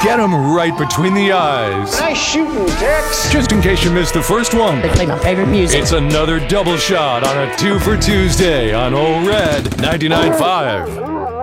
Get them right between the eyes. Nice shooting, Tex. Just in case you missed the first one. They play my favorite music. It's another double shot on a 2 for Tuesday on Old Red 99.5.